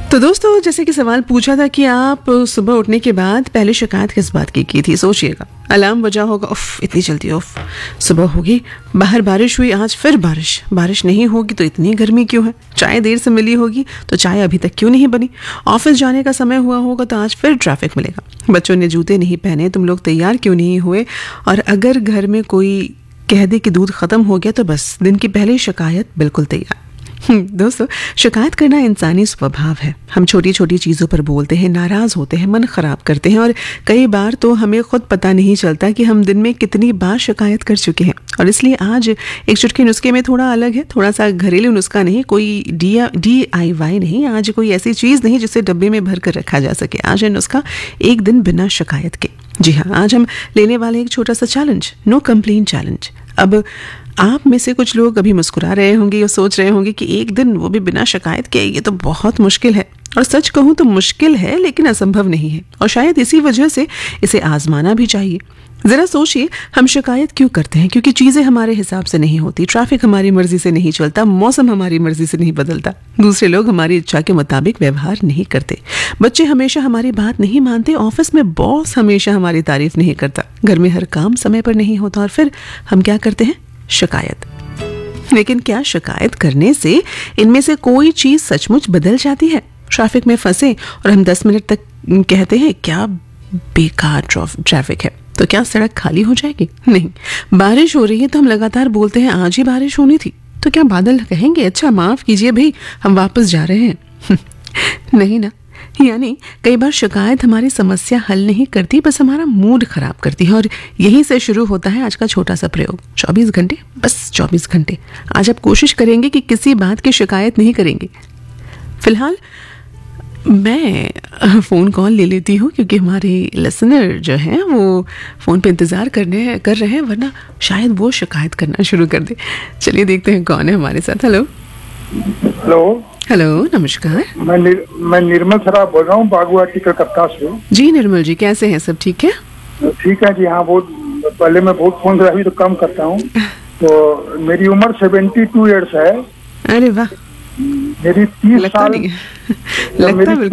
तो दोस्तों, जैसे कि सवाल पूछा था कि आप सुबह उठने के बाद पहले शिकायत किस बात की थी। सोचिएगा, अलार्म बजा होगा, उफ इतनी जल्दी, उफ सुबह होगी, बाहर बारिश हुई, आज फिर बारिश नहीं होगी तो इतनी गर्मी क्यों है, चाय देर से मिली होगी तो चाय अभी तक क्यों नहीं बनी, ऑफिस जाने का समय हुआ होगा तो आज फिर ट्रैफिक मिलेगा, बच्चों ने जूते नहीं पहने, तुम लोग तैयार क्यों नहीं हुए, और अगर घर में कोई कह दे कि दूध खत्म हो गया तो बस दिन की पहली शिकायत बिल्कुल तैयार। दोस्तों, शिकायत करना इंसानी स्वभाव है। हम छोटी छोटी चीज़ों पर बोलते हैं, नाराज़ होते हैं, मन ख़राब करते हैं, और कई बार तो हमें खुद पता नहीं चलता कि हम दिन में कितनी बार शिकायत कर चुके हैं। और इसलिए आज एक चुटकी नुस्खे में थोड़ा अलग है, थोड़ा सा घरेलू नुस्खा नहीं, कोई DIY नहीं, आज कोई ऐसी चीज़ नहीं जिसे डब्बे में भर कर रखा जा सके। आज है नुस्खा एक दिन बिना शिकायत के। जी हाँ, आज हम लेने वाले एक छोटा सा चैलेंज, नो कंप्लेन चैलेंज। अब आप में से कुछ लोग अभी मुस्कुरा रहे होंगे और सोच रहे होंगे कि एक दिन, वो भी बिना शिकायत के, ये तो बहुत मुश्किल है। और सच कहूँ तो मुश्किल है लेकिन असंभव नहीं है, और शायद इसी वजह से इसे आजमाना भी चाहिए। ज़रा सोचिए, हम शिकायत क्यों करते हैं? क्योंकि चीज़ें हमारे हिसाब से नहीं होती, ट्रैफिक हमारी मर्जी से नहीं चलता, मौसम हमारी मर्जी से नहीं बदलता, दूसरे लोग हमारी इच्छा के मुताबिक व्यवहार नहीं करते, बच्चे हमेशा हमारी बात नहीं मानते, ऑफिस में बॉस हमेशा हमारी तारीफ नहीं करता, घर में हर काम समय पर नहीं होता, और फिर हम क्या करते हैं? शिकायत। लेकिन क्या शिकायत करने से इनमें से कोई चीज़ सचमुच बदल जाती है? ट्रैफिक में फंसे और हम 10 मिनट तक कहते हैं क्या बेकार ट्रैफिक है, तो क्या सड़क खाली हो जाएगी? नहीं। बारिश हो रही है तो हम लगातार बोलते हैं आज ही बारिश होनी थी, तो क्या बादल कहेंगे अच्छा माफ कीजिए भाई, हम वापस जा रहे हैं? नहीं ना। यानी कई बार शिकायत हमारी समस्या हल नहीं करती, बस हमारा मूड खराब करती है। और यहीं से शुरू होता है आज का छोटा सा प्रयोग। 24 घंटे, बस 24 घंटे आज आप कोशिश करेंगे कि किसी बात की शिकायत नहीं करेंगे। फिलहाल मैं फ़ोन कॉल ले लेती हूँ, क्योंकि हमारे लिसनर जो हैं वो फ़ोन पे इंतज़ार कर रहे हैं, वरना शायद वो शिकायत करना शुरू कर दे। चलिए देखते हैं कौन है हमारे साथ। हेलो हेलो, नमस्कार। मैं निर्मल सराफ बोल रहा हूँ, बागुआटी कलकत्ता से। जी निर्मल जी, कैसे हैं? सब ठीक है? ठीक है जी। हाँ, बहुत पहले मैं बहुत फोन अभी तो कम करता हूँ। तो मेरी उम्र 72 ईयर्स है। अरे वाह, मेरी 30 लगता साल नहीं लगता